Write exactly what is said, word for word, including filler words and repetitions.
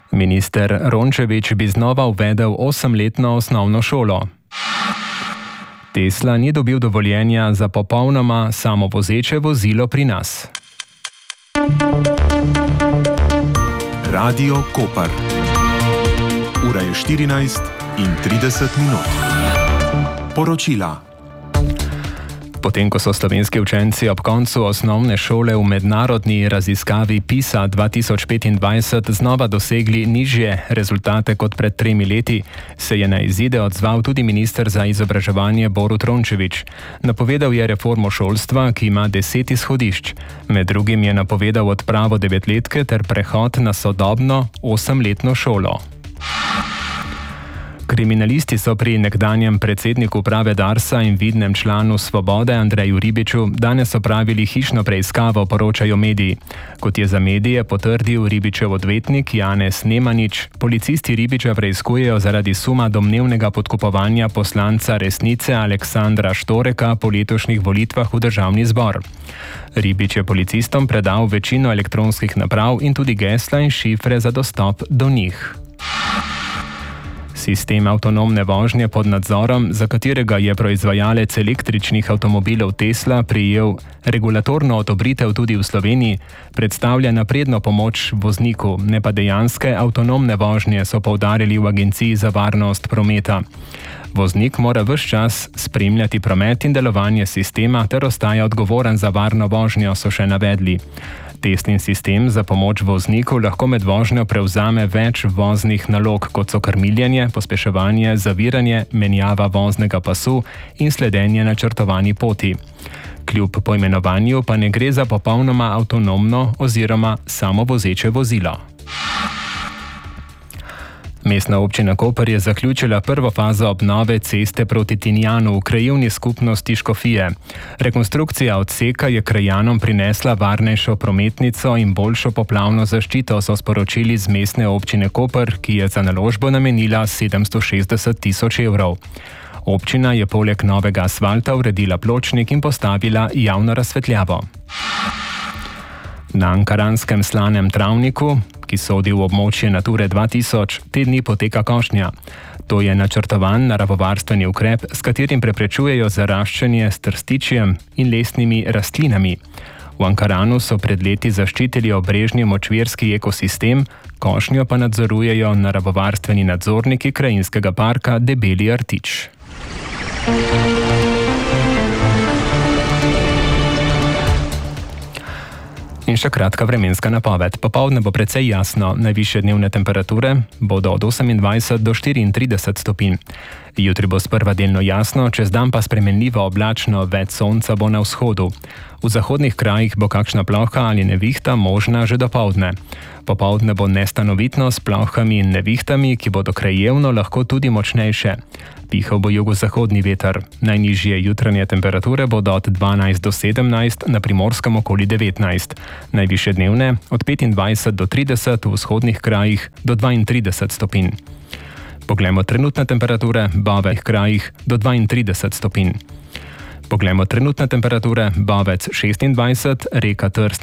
Minister Rončević bi znova uvedel osemletno osnovno šolo. Tesla ni dobil dovoljenja za popolnoma samovozeče vozilo pri nas. Radio Koper. Ura je štirinajst in trideset minut. Poročila. Potem, ko so slovenski učenci ob koncu osnovne šole v mednarodni raziskavi PISA dva tisoč petindvajset znova dosegli nižje rezultate kot pred tremi leti, se je na izide odzval tudi minister za izobraževanje Borut Rončević. Napovedal je reformo šolstva, ki ima deset izhodišč. Med drugim je napovedal odpravo devetletke ter prehod na sodobno osemletno šolo. Kriminalisti so pri nekdanjem predsedniku uprave Darsa in vidnem članu Svobode Andreju Ribiču danes opravili hišno preiskavo, poročajo mediji. Kot je za medije potrdil Ribičev odvetnik Janez Nemanič, policisti Ribiča preiskujejo zaradi suma domnevnega podkupovanja poslanca Resnice Aleksandra Štoreka po letošnjih volitvah v državni zbor. Ribič je policistom predal večino elektronskih naprav in tudi gesla in šifre za dostop do njih. Sistem avtonomne vožnje pod nadzorom, za katerega je proizvajalec električnih avtomobilov Tesla prijel regulatorno odobritev tudi v Sloveniji, predstavlja napredno pomoč vozniku, ne pa dejanske avtonomne vožnje, so poudarili v Agenciji za varnost prometa. Voznik mora ves čas spremljati promet in delovanje sistema ter ostaja odgovoren za varno vožnjo, so še navedli. Teslin sistem za pomoč vozniku lahko med vožnjo prevzame več voznih nalog, kot so krmiljenje, pospeševanje, zaviranje, menjava voznega pasu in sledenje načrtovani poti. Kljub poimenovanju pa ne gre za popolnoma avtonomno oziroma samovozeče vozilo. Mestna občina Koper je zaključila prvo fazo obnove ceste proti Tinjanu v krajevni skupnosti Škofije. Rekonstrukcija odseka je krajanom prinesla varnejšo prometnico in boljšo poplavno zaščito, so sporočili z mestne občine Koper, ki je za naložbo namenila sedemsto šestdeset tisoč evrov. Občina je poleg novega asfalta uredila pločnik in postavila javno razsvetljavo. Na Ankaranskem slanem travniku, ki sodi v območje Nature dva tisoč, te dni poteka košnja. To je načrtovan naravovarstveni ukrep, s katerim preprečujejo zaraščanje s trstičjem in lesnimi rastlinami. V Ankaranu so pred leti zaščitili obrežni močvirski ekosistem, košnjo pa nadzorujejo naravovarstveni nadzorniki krajinskega parka Debeli rtič. In še kratka vremenska napoved. Popoldne bo precej jasno, najvišje dnevne temperature bodo od osemindvajset do štiriintrideset stopinj. Jutri bo sprva delno jasno, čez dan pa spremenljivo oblačno, več sonca bo na vzhodu. V zahodnih krajih bo kakšna ploha ali nevihta možna že dopoldne. Popoldne bo nestanovitno s plohami in nevihtami, ki bodo krajevno lahko tudi močnejše. Pihal bo jugozahodni veter. Najnižje jutranje temperature bodo od dvanajst do sedemnajst, na Primorskem okoli devetnajst. Najvišje dnevne od petindvajset do trideset, v vzhodnih krajih do dvaintrideset stopinj. Poglejmo trenutne temperature v obeh krajih do dvaintrideset stopinj. Poglejmo trenutne temperature, Bovec šestindvajset, Reka Trst